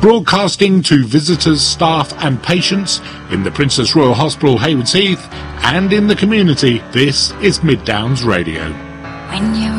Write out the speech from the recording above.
Broadcasting to visitors, staff and patients in the Princess Royal Hospital, Haywards Heath, and in the community, this is Mid Downs Radio. When you